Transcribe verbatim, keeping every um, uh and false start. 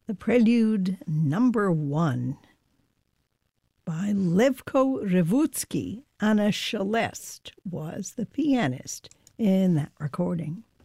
The Prelude Number One by Levko Revutsky. Anna Shelest was the pianist in that recording.